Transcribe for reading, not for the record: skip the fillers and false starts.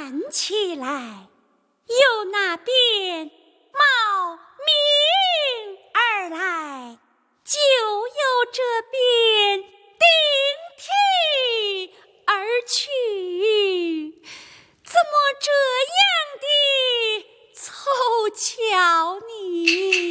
站起来，由那边冒名而来，就由这边顶替而去，怎么这样的凑巧呢？